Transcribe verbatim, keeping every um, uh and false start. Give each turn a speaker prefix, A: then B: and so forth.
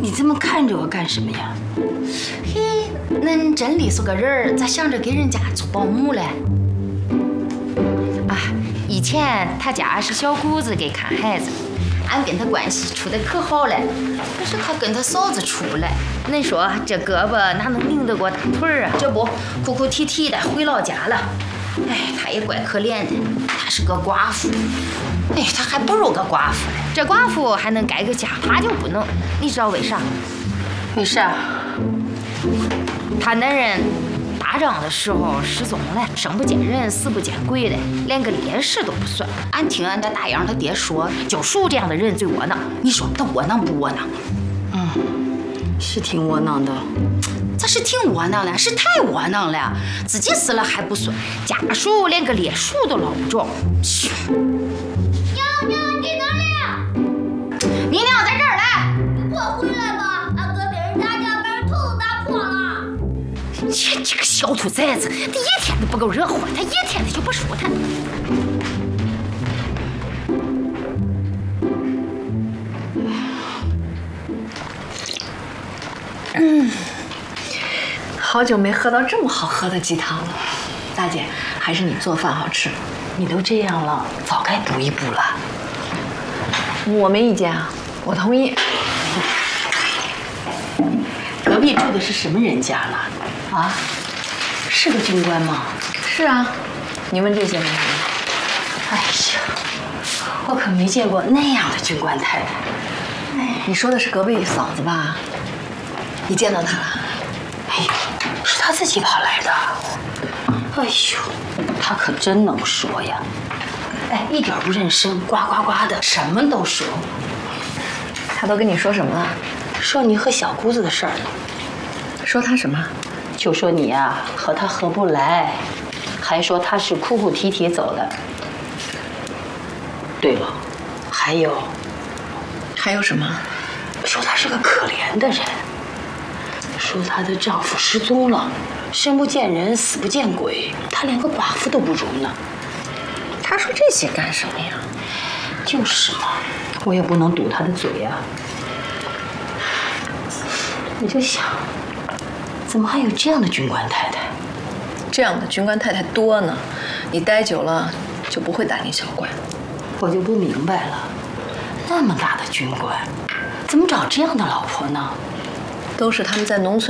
A: 你这么看着我干什么呀？嘿，恁真里是个人儿，咋想着给人家做保姆嘞？
B: 啊，以前他家是小姑子给看孩子，
A: 俺跟他关系处得可好嘞，可是他跟他嫂子处不来。
B: 恁说这胳膊哪能拧得过大腿儿啊？
A: 这不哭哭啼啼的回老家了。哎，他也怪可怜的，他是个寡妇。哎，他还不如个寡妇嘞。
B: 这寡妇还能改个家，他就不能。你知道为啥？
A: 为啥？
B: 他男人打仗的时候失踪了，生不见人，死不见鬼的，连个烈士都不算。
A: 俺听俺家大杨他爹说，就属这样的人最窝囊。你说他窝囊不窝囊？
C: 嗯，是挺窝囊的。
A: 咋是挺窝囊了？是太窝囊了，自己死了还不算，家属连个烈属都捞不着。
D: 娘娘，你哪里？
A: 你娘在这儿来。
D: 你快回来吧，俺哥被人打架，把人头都打破了。
B: 切，这个小兔崽子，他一天都不够惹火，他一天他就不舒坦。
C: 嗯，好久没喝到这么好喝的鸡汤了。大姐，还是你做饭好吃。
A: 你都这样了，早该补一补了。
C: 我没意见啊，我同意。
A: 隔壁住的是什么人家呢？啊，是个军官吗？
C: 是啊，你问这些干什么？
A: 哎呀，我可没见过那样的军官太太。
C: 哎，你说的是隔壁嫂子吧？你见到她了？
A: 哎呦，是她自己跑来的。哎呦，她可真能说呀！哎，一点不认生，呱呱呱的，什么都说。
C: 她都跟你说什么了？
A: 说你和小姑子的事儿。
C: 说她什么？
A: 就说你呀、啊、和她合不来，还说她是哭哭啼啼走的。对了，还有，
C: 还有什么？
A: 说她是个可怜的人，说她的丈夫失踪了，生不见人，死不见鬼，她连个寡妇都不如呢。
C: 她说这些干什么呀？
A: 就是嘛，我也不能堵她的嘴呀、啊。我就想，怎么还有这样的军官太太？
C: 这样的军官太太多呢，你待久了就不会大惊小怪。
A: 我就不明白了，那么大的军官，怎么找这样的老婆呢？
C: 都是他们在农村